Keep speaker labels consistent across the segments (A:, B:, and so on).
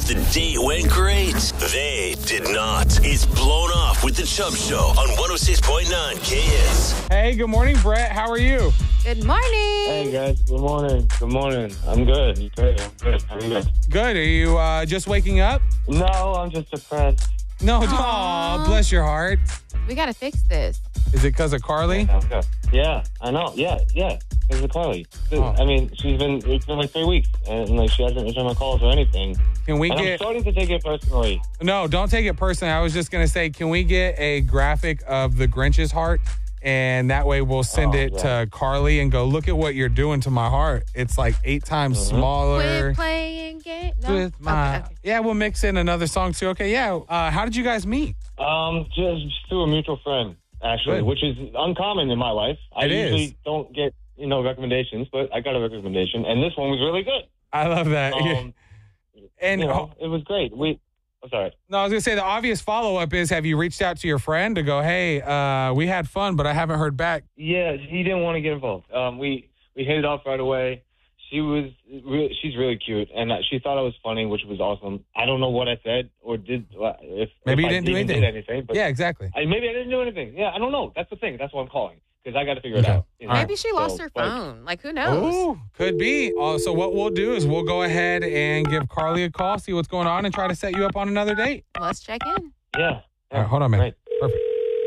A: the date went great. They did not. It's Blown Off with the Chubb Show on 106.9 KS.
B: Hey, good morning, Brett. How are you?
C: Good morning.
D: Hey, guys. Good morning. Good morning. I'm good. I'm good. How are you guys?
B: Good. Are you just waking up?
D: No, I'm just depressed.
B: No. Aw, bless your heart.
C: We got to fix this.
B: Is it because of Carly?
D: Okay. Yeah, I know. Yeah. It's with Carly. Dude,
B: Oh.
D: I mean, it's been like 3 weeks, and like she hasn't returned my calls or anything.
B: Can we
D: And I'm
B: get...
D: starting to take it personally.
B: No, don't take it personally. I was just going to say, can we get a graphic of the Grinch's heart? And that way we'll send it to Carly and go, look at what you're doing to my heart. It's like 8 times smaller.
C: Quit playing games. No?
B: With my...
C: Okay.
B: Yeah, we'll mix in another song too. Okay, yeah. How did you guys meet?
D: Just through a mutual friend, actually,
B: Good.
D: which is uncommon in my life. I
B: It is.
D: usually don't get, recommendations, but I got a recommendation, and this one was really good.
B: I love that. And
D: it was great. I'm sorry.
B: No, I was going to say the obvious follow-up is, have you reached out to your friend to go, hey, we had fun, but I haven't heard back?
D: Yeah, he didn't want to get involved. We hit it off right away. She's really cute, and she thought I was funny, which was awesome. I don't know what I said or did.
B: Maybe
D: if
B: you
D: I
B: didn't do
D: even
B: anything.
D: Did anything but
B: Yeah, exactly.
D: maybe I didn't do anything. Yeah, I don't know. That's the thing. That's why I'm calling, because I got to figure it out. you know?
C: Maybe she lost
D: So,
C: her
D: but-
C: phone. Like, who knows?
B: Oh, could be. So what we'll do is we'll go ahead and give Carly a call, see what's going on, and try to set you up on another date.
C: Let's check in.
D: Yeah.
B: All right, hold on, man.
D: Great.
B: Perfect.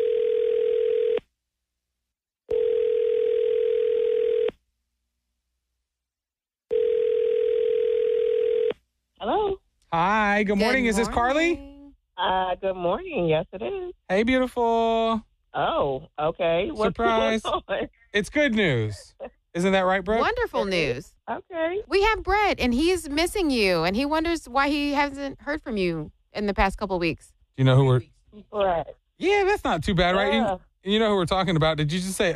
E: Hello.
B: Hi, good morning. Is this Carly?
C: morning.
E: Good morning. Yes, it is.
B: Hey, beautiful.
E: Oh, okay. What's
B: Surprise.
E: going on?
B: It's good news. Isn't that right, Brett?
C: Wonderful news.
E: Okay.
C: We have Brett, and he's missing you, and he wonders why he hasn't heard from you in the past couple of weeks.
B: Do you know who we're...
E: Right.
B: Yeah, that's not too bad, right? You know who we're talking about. Did you just say,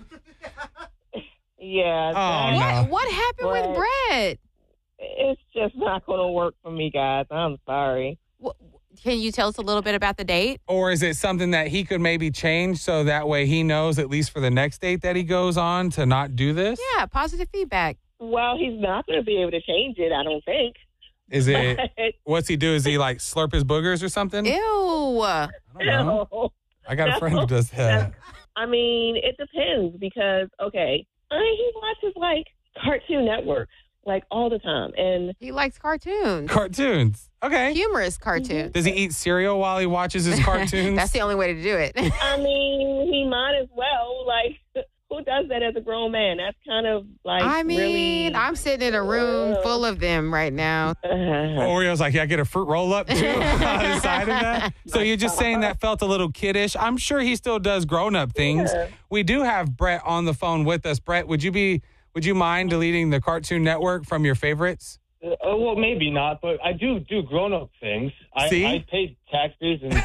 E: Yeah.
B: Oh,
E: that-
B: no.
C: What happened with Brett?
E: It's just not going to work for me, guys. I'm sorry.
C: Can you tell us a little bit about the date?
B: Or is it something that he could maybe change so that way he knows, at least for the next date that he goes on, to not do this?
C: Yeah, positive feedback.
E: Well, he's not going to be able to change it, I don't think.
B: Is it, what's he do? Is he like slurp his boogers or something?
C: Ew.
B: I don't know.
E: No.
B: I got a friend who does that.
E: I mean, it depends because, okay, he watches, like, Cartoon Network, like, all the time. And
C: He likes cartoons.
B: Cartoons. Okay.
C: Humorous cartoons.
B: Does he eat cereal while he watches his cartoons?
C: That's the only way to do it.
E: I mean, he might as well. Like, who does that as a grown man? That's kind of like
C: I mean,
E: really.
C: I'm sitting in a room full of them right now.
B: Oreo's like, yeah, I get a fruit roll up too on the side of that. So you're just saying that felt a little kiddish. I'm sure he still does grown up things.
E: Yeah.
B: We do have Brett on the phone with us. Brett, would you mind deleting the Cartoon Network from your favorites?
D: Well, maybe not, but I do grown-up things.
B: See?
D: I pay taxes and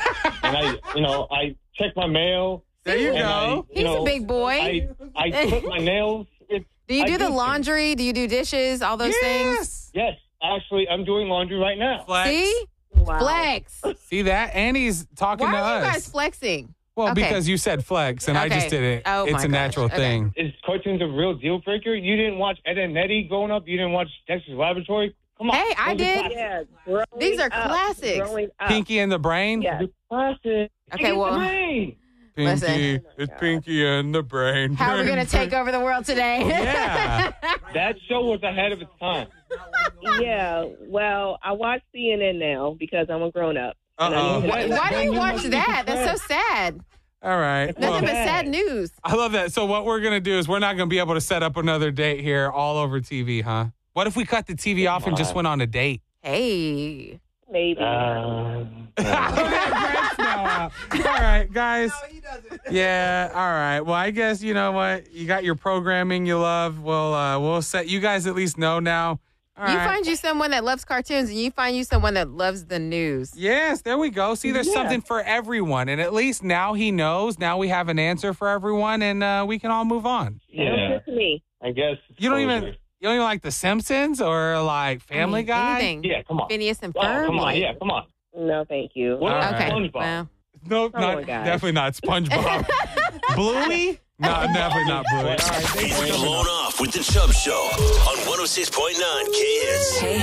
D: I check my mail.
B: There you
D: and
B: go.
C: He's a big boy.
D: I clip my nails.
C: Do you
D: I
C: do the
D: things.
C: laundry? Do you do dishes? All those things?
D: Yes, actually, I'm doing laundry right now.
B: Flex.
C: See?
E: Wow.
C: Flex.
B: See that? And he's talking
C: Why
B: to
C: are you
B: us.
C: guys flexing?
B: Well,
C: Okay.
B: because you said flex, and I
C: Okay.
B: just did it.
C: Oh,
B: It's
C: my
B: a natural
C: gosh. Okay.
B: thing.
D: Is cartoons a real deal breaker? You didn't watch Ed and Eddie growing up? You didn't watch Dexter's Laboratory? Come on.
C: Hey, I
D: Those are
C: did.
D: classics.
E: Yeah, growing
C: These are
E: up,
C: classics.
E: Growing up.
B: Pinky and the Brain?
E: Yes.
D: Classic.
C: Okay, well-
D: Pinky.
B: Pinky.
C: Listen.
B: It's Pinky and the Brain.
C: How are we going to take over the world today?
B: Yeah.
D: That show was ahead of its time.
E: Yeah, well, I watch CNN now because I'm a grown up.
B: Uh-oh.
C: Why do you watch that? That's so sad.
B: All right.
C: Nothing
B: Well,
C: but sad news.
B: I love that. So what we're going to do is we're not going to be able to set up another date here all over TV, huh? What if we cut the TV off and just went on a date?
C: Hey.
E: Maybe.
B: All right, guys. Yeah, all right. Well, I guess you know what? You got your programming you love. We'll set you guys at least know now. All
C: You
B: right.
C: find you someone that loves cartoons, and you find you someone that loves the news.
B: Yes, there we go. See, there's
E: Yeah.
B: something for everyone. And at least now he knows. Now we have an answer for everyone, and we can all move on.
E: Sounds good to me.
D: I guess.
B: You don't even like The Simpsons or like Family Guy?
C: Anything.
D: Yeah, come on.
C: Phineas and
D: Oh,
C: Ferb.
D: come on.
C: like-
D: Yeah, come on.
E: No, thank you.
D: What about
C: Okay.
D: SpongeBob?
C: Well,
B: Nope,
E: Come on,
B: not,
E: guys.
B: definitely not SpongeBob. Bluey? No, definitely not Bluey. All right, thanks for
A: It's
B: coming
A: Blown
B: on.
A: Off with the Chubb Show on 106.9 KS.
F: Hey,